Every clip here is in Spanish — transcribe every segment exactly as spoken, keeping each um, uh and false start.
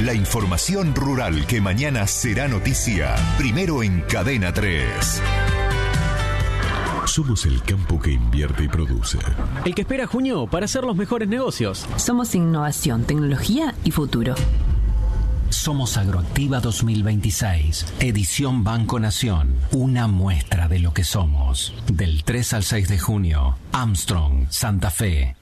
La información rural que mañana será noticia. Primero en Cadena tres. Somos el campo que invierte y produce. El que espera junio para hacer los mejores negocios. Somos innovación, tecnología y futuro. Somos Agroactiva dos mil veintiséis, edición Banco Nación. Una muestra de lo que somos. Del tres al seis de junio, Armstrong, Santa Fe.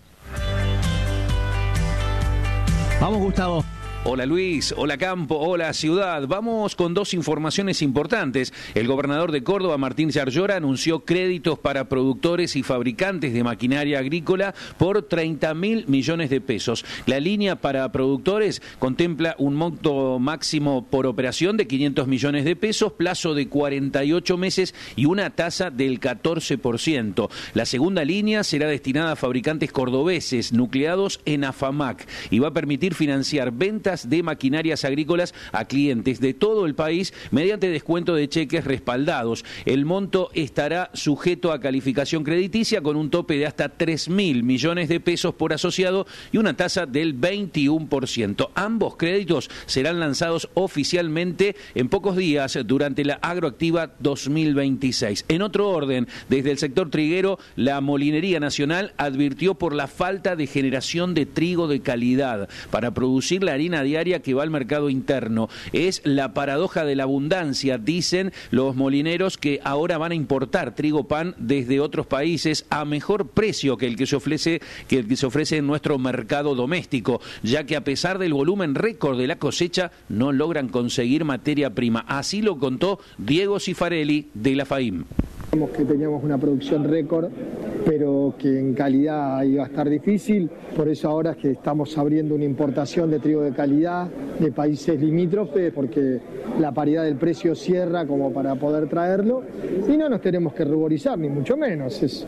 Vamos, Gustavo. Hola Luis, hola Campo, hola Ciudad. Vamos con dos informaciones importantes. El gobernador de Córdoba, Martín Yarlora, anunció créditos para productores y fabricantes de maquinaria agrícola por treinta mil millones de pesos. La línea para productores contempla un monto máximo por operación de quinientos millones de pesos, plazo de cuarenta y ocho meses y una tasa del catorce por ciento. La segunda línea será destinada a fabricantes cordobeses nucleados en AFAMAC y va a permitir financiar ventas de maquinarias agrícolas a clientes de todo el país mediante descuento de cheques respaldados. El monto estará sujeto a calificación crediticia con un tope de hasta tres mil millones de pesos por asociado y una tasa del veintiuno por ciento. Ambos créditos serán lanzados oficialmente en pocos días durante la Agroactiva dos mil veintiséis. En otro orden, desde el sector triguero, la Molinería Nacional advirtió por la falta de generación de trigo de calidad para producir la harina diaria que va al mercado interno. Es la paradoja de la abundancia, dicen los molineros, que ahora van a importar trigo pan desde otros países a mejor precio que el que se ofrece, que el que se ofrece en nuestro mercado doméstico, ya que a pesar del volumen récord de la cosecha, no logran conseguir materia prima. Así lo contó Diego Cifarelli de la FAIM. Que teníamos una producción récord, pero que en calidad iba a estar difícil, por eso ahora es que estamos abriendo una importación de trigo de calidad de países limítrofes, porque la paridad del precio cierra como para poder traerlo, y no nos tenemos que ruborizar, ni mucho menos. Es,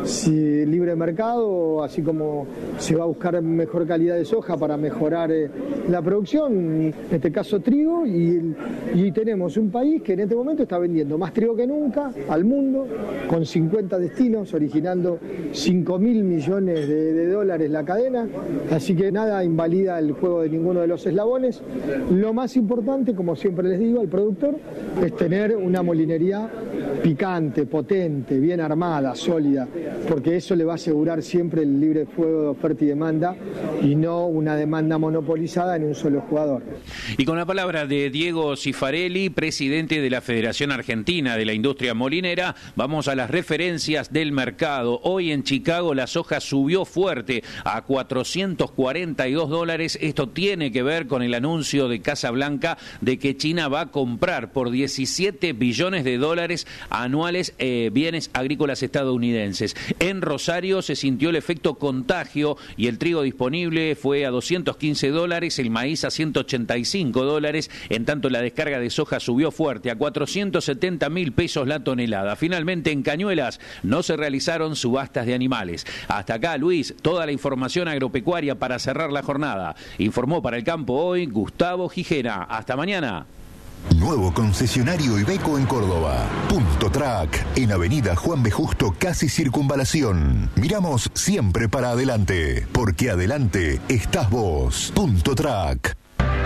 si libre mercado, así como se va a buscar mejor calidad de soja para mejorar eh, la producción, en este caso trigo, y, y tenemos un país que en este momento está vendiendo más trigo que nunca al mundo, con cincuenta destinos, originando cinco mil millones de, de dólares la cadena, así que nada invalida el juego de ninguno de los eslabones. Lo más importante, como siempre les digo al productor, es tener una molinería picante, potente, bien armada, sólida, porque eso le va a asegurar siempre el libre fuego de oferta y demanda y no una demanda monopolizada en un solo jugador. Y con la palabra de Diego Cifarelli, presidente de la Federación Argentina de la Industria Molinera, vamos a las referencias del mercado. Hoy en Chicago la soja subió fuerte a cuatrocientos cuarenta y dos dólares. Esto tiene que ver con el anuncio de Casa Blanca de que China va a comprar por diecisiete billones de dólares anuales eh, bienes agrícolas estadounidenses. En Rosario se sintió el efecto contagio y el trigo disponible fue a doscientos quince dólares, el maíz a ciento ochenta y cinco dólares, en tanto la descarga de soja subió fuerte a cuatrocientos setenta mil pesos la tonelada. Finalmente en Cañuelas no se realizaron subastas de animales. Hasta acá, Luis, toda la información agropecuaria para cerrar la jornada. Informó para el campo hoy Gustavo Gijena. Hasta mañana. Nuevo concesionario Iveco en Córdoba. Punto Track, en Avenida Juan B. Justo, casi Circunvalación. Miramos siempre para adelante, porque adelante estás vos. Punto Track.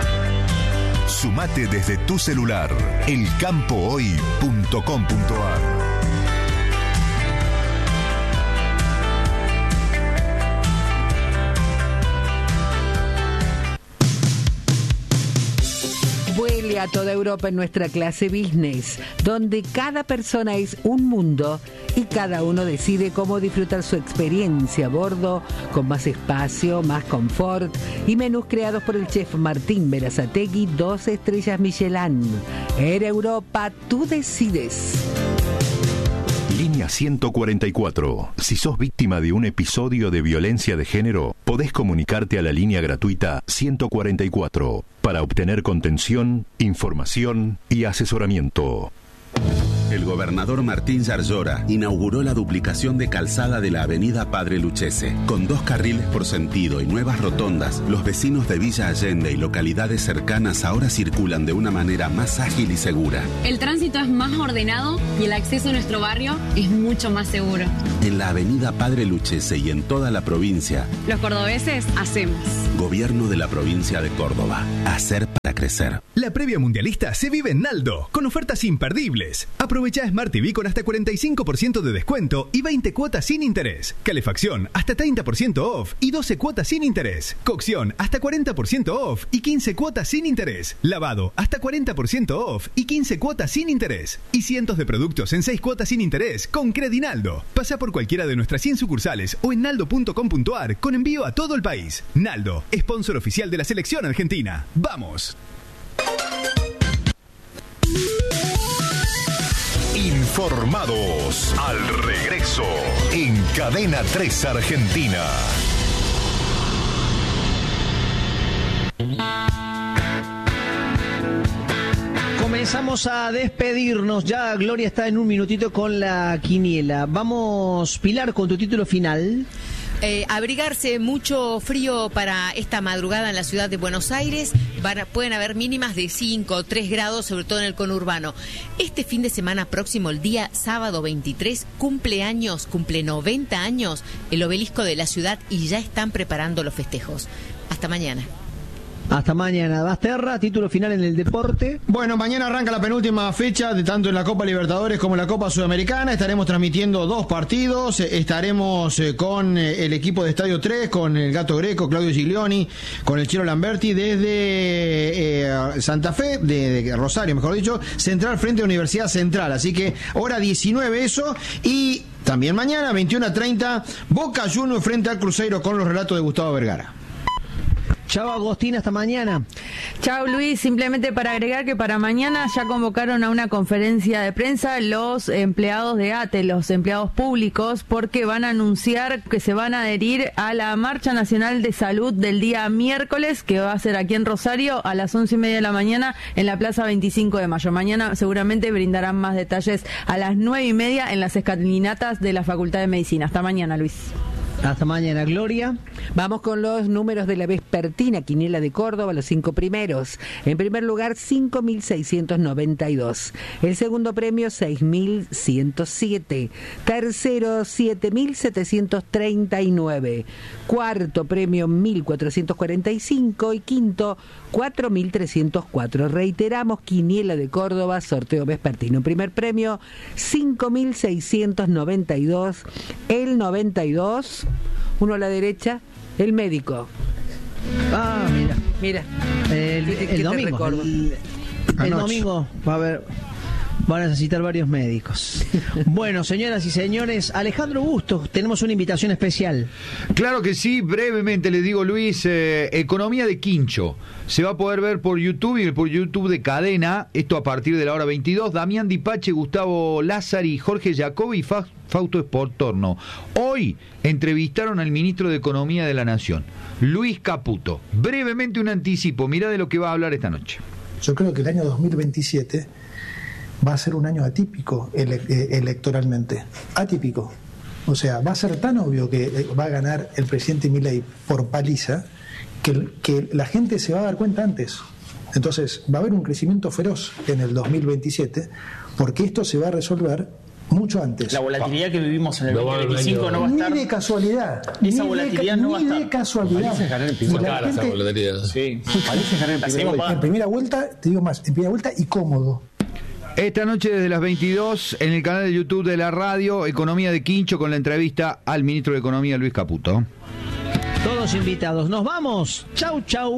Sumate desde tu celular. el campo hoy punto com punto ar. Vuele a toda Europa en nuestra clase business, donde cada persona es un mundo y cada uno decide cómo disfrutar su experiencia a bordo, con más espacio, más confort y menús creados por el chef Martín Berazategui, dos estrellas Michelin. Air Europa, tú decides. Línea ciento cuarenta y cuatro. Si sos víctima de un episodio de violencia de género, podés comunicarte a la línea gratuita ciento cuarenta y cuatro para obtener contención, información y asesoramiento. El gobernador Martín Yarlora inauguró la duplicación de calzada de la avenida Padre Lucchese. Con dos carriles por sentido y nuevas rotondas, los vecinos de Villa Allende y localidades cercanas ahora circulan de una manera más ágil y segura. El tránsito es más ordenado y el acceso a nuestro barrio es mucho más seguro. En la avenida Padre Lucchese y en toda la provincia, los cordobeses hacemos. Gobierno de la provincia de Córdoba. Hacer para permita crecer. La previa mundialista se vive en Naldo, con ofertas imperdibles. Aprovecha Smart T V con hasta cuarenta y cinco por ciento de descuento y veinte cuotas sin interés. Calefacción hasta treinta por ciento off y doce cuotas sin interés. Cocción hasta cuarenta por ciento off y quince cuotas sin interés. Lavado hasta cuarenta por ciento off y quince cuotas sin interés. Y cientos de productos en seis cuotas sin interés con Credinaldo. Pasa por cualquiera de nuestras cien sucursales o en naldo punto com punto a r con envío a todo el país. Naldo, sponsor oficial de la selección argentina. ¡Vamos! Informados al regreso en Cadena tres Argentina. Comenzamos a despedirnos. Ya Gloria está en un minutito con la quiniela. Vamos, Pilar, con tu título final. Eh, abrigarse, mucho frío para esta madrugada en la ciudad de Buenos Aires. Van a, pueden haber mínimas de cinco o tres grados, sobre todo en el conurbano. Este fin de semana próximo, el día sábado veintitrés, cumple años, cumple noventa años el obelisco de la ciudad y ya están preparando los festejos. Hasta mañana. Hasta mañana. Basterra, título final en el deporte. Bueno, mañana arranca la penúltima fecha, de tanto en la Copa Libertadores como en la Copa Sudamericana. Estaremos transmitiendo dos partidos. Estaremos eh, con eh, el equipo de Estadio tres, con el Gato Greco, Claudio Giglioni, con el Chiro Lamberti, desde eh, Santa Fe, de, de Rosario, mejor dicho, Central frente a Universidad Central. Así que hora diecinueve eso. Y también mañana, veintiuno a treinta, Boca Juniors frente al Cruzeiro con los relatos de Gustavo Vergara. Chao, Agostina, hasta mañana. Chao, Luis. Simplemente para agregar que para mañana ya convocaron a una conferencia de prensa los empleados de A T E, los empleados públicos, porque van a anunciar que se van a adherir a la Marcha Nacional de Salud del día miércoles, que va a ser aquí en Rosario a las once y media de la mañana en la Plaza veinticinco de mayo. Mañana seguramente brindarán más detalles a las nueve y media en las escalinatas de la Facultad de Medicina. Hasta mañana, Luis. Hasta mañana, Gloria. Vamos con los números de la vespertina quiniela de Córdoba, los cinco primeros. En primer lugar, cinco mil seiscientos noventa y dos. El segundo premio, seis mil ciento siete. Tercero, siete mil setecientos treinta y nueve. Cuarto premio, mil cuatrocientos cuarenta y cinco. Y quinto, cuatro mil trescientos cuatro. Reiteramos, quiniela de Córdoba, sorteo vespertino. Primer premio, cinco mil seiscientos noventa y dos. El noventa y dos... Uno a la derecha, el médico. Ah, mira. Mira. El, el, el domingo. El, el domingo va a haber... Van a necesitar varios médicos. Bueno, señoras y señores, Alejandro Bustos, tenemos una invitación especial. Claro que sí, brevemente les digo, Luis, eh, Economía de Quincho. Se va a poder ver por YouTube y por YouTube de Cadena, esto a partir de la hora veintidós. Damián Dipache, Gustavo Lázari, Jorge Jacobi y Fa- Fausto Esportorno. Hoy entrevistaron al ministro de Economía de la Nación, Luis Caputo. Brevemente un anticipo, mirá de lo que va a hablar esta noche. Yo creo que el año dos mil veintisiete... va a ser un año atípico ele- electoralmente, atípico. O sea, va a ser tan obvio que va a ganar el presidente Milei por paliza que, que la gente se va a dar cuenta antes. Entonces, va a haber un crecimiento feroz en el dos mil veintisiete porque esto se va a resolver mucho antes. La volatilidad que vivimos en el veinte veinticinco no va a estar... Ni de casualidad. Esa volatilidad no va a estar. Ni de casualidad. Parece ganar en primera vuelta. Sí. Parece ganar en primera vuelta. En primera vuelta, te digo más, en primera vuelta y cómodo. Esta noche desde las veintidós en el canal de YouTube de la radio, Economía de Quincho, con la entrevista al ministro de Economía, Luis Caputo. Todos invitados. Nos vamos. Chau, chau.